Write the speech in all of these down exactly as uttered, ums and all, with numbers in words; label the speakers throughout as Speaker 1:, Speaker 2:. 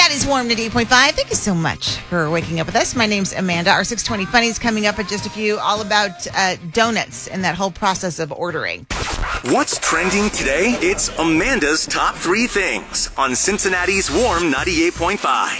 Speaker 1: Cincinnati's Warm ninety-eight point five. Thank you so much for waking up with us. My name's Amanda. Our six twenty Funnies coming up in just a few, all about uh, donuts and that whole process of ordering.
Speaker 2: What's trending today? It's Amanda's Top Three Things on Cincinnati's Warm ninety-eight point five.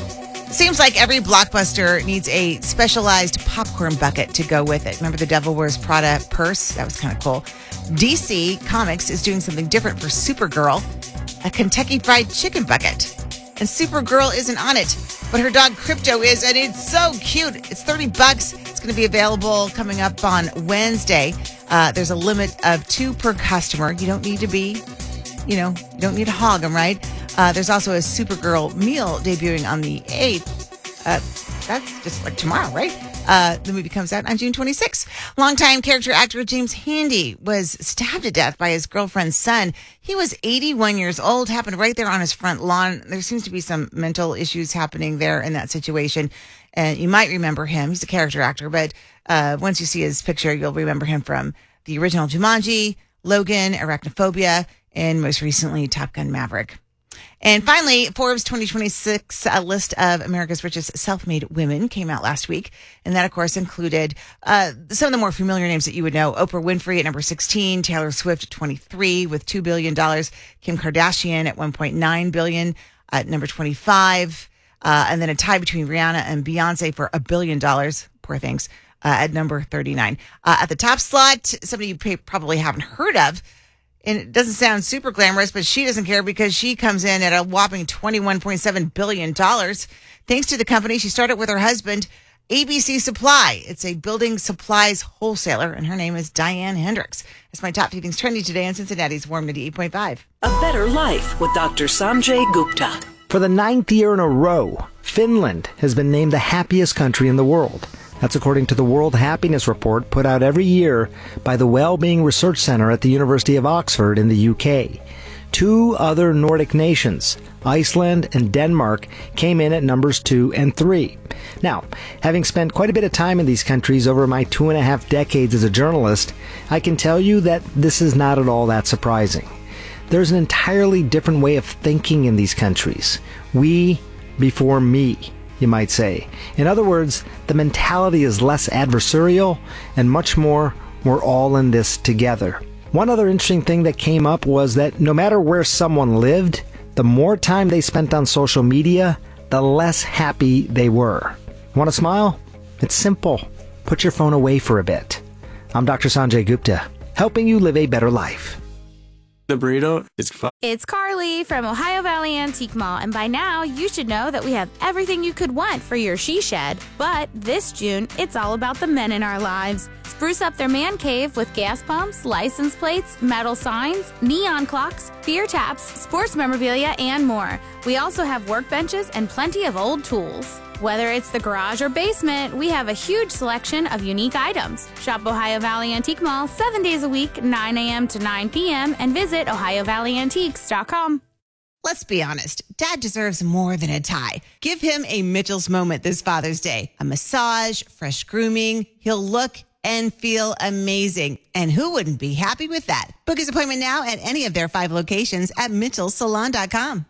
Speaker 1: Seems like every blockbuster needs a specialized popcorn bucket to go with it. Remember the Devil Wears Prada purse? That was kind of cool. D C Comics is doing something different for Supergirl, a Kentucky Fried Chicken bucket. And Supergirl isn't on it, but her dog Crypto is, and it's so cute. It's thirty bucks. It's going to be available coming up on Wednesday. Uh, there's a limit of two per customer. You don't need to be, you know, you don't need to hog them, right? Uh, there's also a Supergirl meal debuting on the eighth. Uh, that's just like tomorrow, right? Uh, the movie comes out on June twenty-sixth. Longtime character actor James Handy was stabbed to death by his girlfriend's son. He was eighty-one years old, happened right there on his front lawn. There seems to be some mental issues happening there in that situation. And you might remember him. He's a character actor, but uh, once you see his picture, you'll remember him from the original Jumanji, Logan, Arachnophobia, and most recently Top Gun Maverick. And finally, Forbes twenty twenty-six, a list of America's richest self-made women came out last week. And that, of course, included uh, some of the more familiar names that you would know. Oprah Winfrey at number sixteen, Taylor Swift at twenty-three with two billion dollars, Kim Kardashian at one point nine billion dollars at number twenty-five, uh, and then a tie between Rihanna and Beyonce for a billion dollars. Poor things. Uh, at number thirty-nine. Uh, at the top slot, somebody you probably haven't heard of. And it doesn't sound super glamorous, but she doesn't care because she comes in at a whopping twenty-one point seven billion dollars. Thanks to the company she started with her husband, A B C Supply. It's a building supplies wholesaler, and her name is Diane Hendricks. That's my top few things trending today on Cincinnati's Warm ninety-eight point five.
Speaker 3: A Better Life with Doctor Sanjay Gupta.
Speaker 4: For the ninth year in a row, Finland has been named the happiest country in the world. That's according to the World Happiness Report put out every year by the Wellbeing Research Center at the University of Oxford in the U K. Two other Nordic nations, Iceland and Denmark, came in at numbers two and three. Now, having spent quite a bit of time in these countries over my two and a half decades as a journalist, I can tell you that this is not at all that surprising. There's an entirely different way of thinking in these countries. We before me, you might say. In other words, the mentality is less adversarial and much more, we're all in this together. One other interesting thing that came up was that no matter where someone lived, the more time they spent on social media, the less happy they were. Want to smile? It's simple. Put your phone away for a bit. I'm Doctor Sanjay Gupta, helping you live a better life.
Speaker 5: The burrito is fun.
Speaker 6: It's Carly from Ohio Valley Antique Mall, and by now you should know that we have everything you could want for your she shed. But this June, it's all about the men in our lives. Spruce up their man cave with gas pumps, license plates, metal signs, neon clocks, beer taps, sports memorabilia, and more. We also have workbenches and plenty of old tools. Whether it's the garage or basement, we have a huge selection of unique items. Shop Ohio Valley Antique Mall seven days a week, nine a.m. to nine p.m., and visit ohio valley antiques dot com.
Speaker 1: Let's be honest, Dad deserves more than a tie. Give him a Mitchell's moment this Father's Day. A massage, fresh grooming. He'll look and feel amazing. And who wouldn't be happy with that? Book his appointment now at any of their five locations at mitchell salon dot com.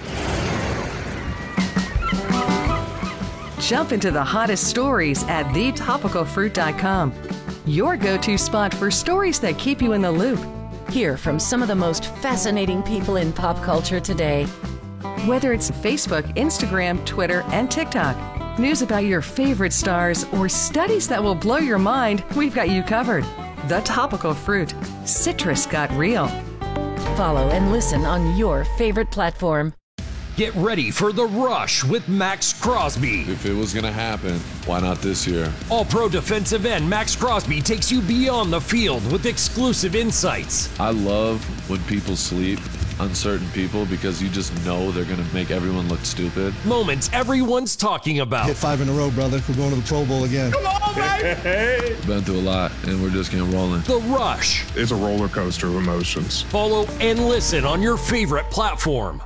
Speaker 7: Jump into the hottest stories at the topical fruit dot com. Your go-to spot for stories that keep you in the loop.
Speaker 8: Hear from some of the most fascinating people in pop culture today.
Speaker 7: Whether it's Facebook, Instagram, Twitter, and TikTok, news about your favorite stars, or studies that will blow your mind, we've got you covered. The Topical Fruit. Citrus got real.
Speaker 8: Follow and listen on your favorite platform.
Speaker 9: Get ready for The Rush with Max Crosby.
Speaker 10: If it was going to happen, why not this year?
Speaker 9: All-Pro defensive end Max Crosby takes you beyond the field with exclusive insights.
Speaker 10: I love when people sleep on certain people because you just know they're going to make everyone look stupid.
Speaker 9: Moments everyone's talking about.
Speaker 11: Hit five in a row, brother. We're going to the Pro Bowl again.
Speaker 10: Come on, baby! Been through a lot, and we're just getting rolling.
Speaker 9: The Rush.
Speaker 12: It's a roller coaster of emotions.
Speaker 9: Follow and listen on your favorite platform.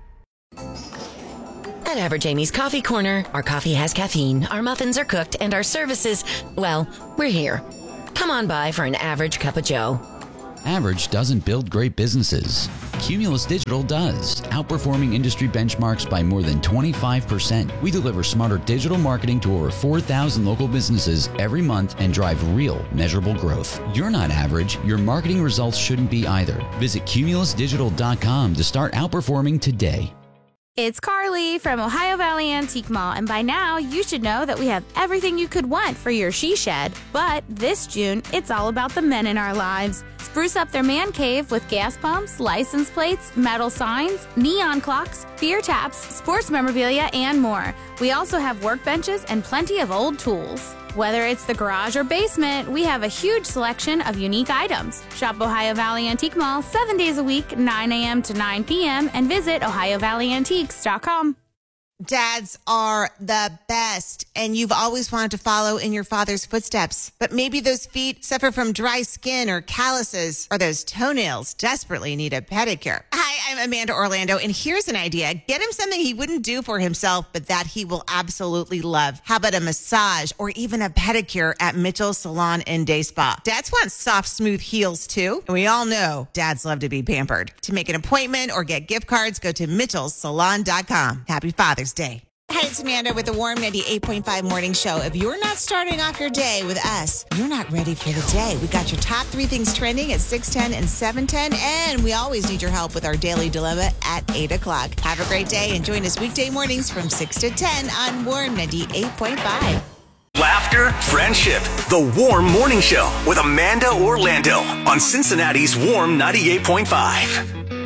Speaker 8: At Average Amy's Coffee Corner, our coffee has caffeine, our muffins are cooked, and our services, well, we're here. Come on by for an average cup of joe.
Speaker 13: Average doesn't build great businesses. Cumulus Digital does, outperforming industry benchmarks by more than twenty-five percent. We deliver smarter digital marketing to over four thousand local businesses every month and drive real, measurable growth. You're not average. Your marketing results shouldn't be either. Visit cumulus digital dot com to start outperforming today.
Speaker 6: It's Carly from Ohio Valley Antique Mall, and by now you should know that we have everything you could want for your she shed. But this June, it's all about the men in our lives. Spruce up their man cave with gas pumps, license plates, metal signs, neon clocks, beer taps, sports memorabilia, and more. We also have workbenches and plenty of old tools. Whether it's the garage or basement, we have a huge selection of unique items. Shop Ohio Valley Antique Mall seven days a week, nine a.m. to nine p.m., and visit ohio valley antiques dot com.
Speaker 1: Dads are the best, and you've always wanted to follow in your father's footsteps. But maybe those feet suffer from dry skin or calluses, or those toenails desperately need a pedicure. Hi, I'm Amanda Orlando, and here's an idea. Get him something he wouldn't do for himself, but that he will absolutely love. How about a massage or even a pedicure at Mitchell's Salon and Day Spa? Dads want soft, smooth heels, too. And we all know dads love to be pampered. To make an appointment or get gift cards, go to mitchells salon dot com. Happy Father's Day. Hi, it's Amanda with the Warm ninety-eight point five Morning Show. If you're not starting off your day with us, you're not ready for the day. We got your top three things trending at six ten and seven ten, and we always need your help with our Daily Dilemma at eight o'clock. Have a great day and join us weekday mornings from six to ten on Warm ninety-eight point five.
Speaker 2: Laughter, friendship, the Warm Morning Show with Amanda Orlando on Cincinnati's Warm ninety-eight point five.